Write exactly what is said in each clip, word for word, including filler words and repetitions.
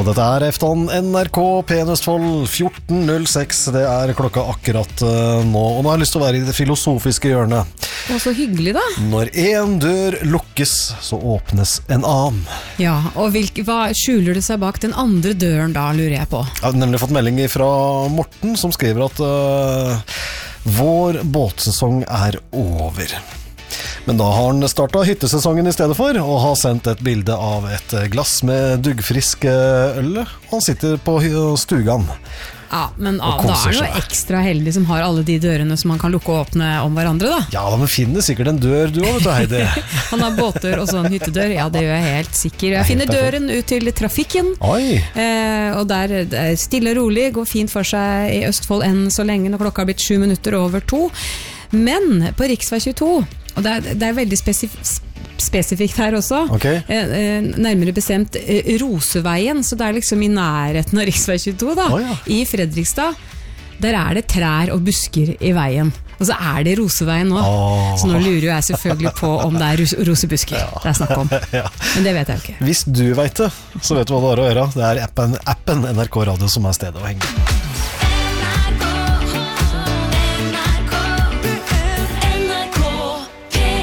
Og dette er Eftan N R K P Østfold fjorten null seks. Det er klokka akkurat uh, nå. Og nå har jeg lyst til å være i det filosofiske hjørnet. Å, så hyggelig da. Når en dør lukkes, så åpnes en annen. Ja, og hvilke, hva skjuler det seg bak den andre døren da, lurer jeg på? Jeg har nemlig fått melding fra Morten, som skriver at uh, vår båtsesong er over. Men da har han startet hyttesesongen i stedet for, og har sendt et bilde av et glass med duggfrisk øl. Han sitter på stugan. Ja, men ah, da er det jo ekstra heldig som har alle de dørene som man kan lukke og åpne om hverandre da. Ja, da, men finner sikkert en dør du også, vet du, Heidi. Han har båtdør og så en hyttedør, ja, det gjør jeg helt sikker. Jeg finner døren ut til trafikken, eh, og der er stille og rolig, går fint for seg i Østfold enn så lenge, når klokka har blitt sju minutter over to. Men på riksvei tjueto, og det er, det er veldig spesif spesifikt her også, okay. eh, eh, nærmere bestemt eh, Roseveien, så det er liksom i nærheten av riksvei tjueto da, oh, ja. I Fredrikstad. Der er det trær og busker i veien, og så er det Roseveien nå. Oh. Så nå lurer jeg selvfølgelig på om det er ros rosebusker ja. Det er snakk om, ja. Men det vet jeg jo ikke. Hvis du vet det, så vet du hva du har å gjøre. Det er appen, appen N R K Radio som er stedet å henge.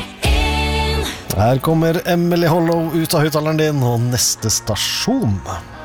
Her kommer Emily Hollow ut av høyttaleren din, og neste stasjon